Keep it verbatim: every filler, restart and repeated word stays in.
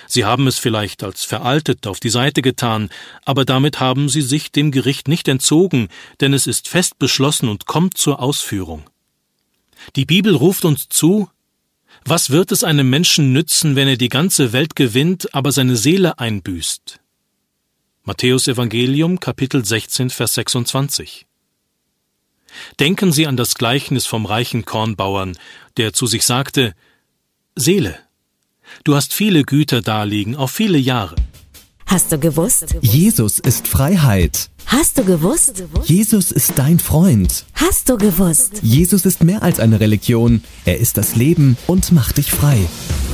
Sie haben es vielleicht als veraltet auf die Seite getan, aber damit haben Sie sich dem Gericht nicht entzogen, denn es ist fest beschlossen und kommt zur Ausführung. Die Bibel ruft uns zu: Was wird es einem Menschen nützen, wenn er die ganze Welt gewinnt, aber seine Seele einbüßt? Matthäus Evangelium, Kapitel sechzehn, Vers sechsundzwanzig. Denken Sie an das Gleichnis vom reichen Kornbauern, der zu sich sagte: Seele, du hast viele Güter daliegen, auf viele Jahre. Hast du gewusst? Jesus ist Freiheit. Hast du gewusst? Jesus ist dein Freund. Hast du gewusst? Jesus ist mehr als eine Religion. Er ist das Leben und macht dich frei.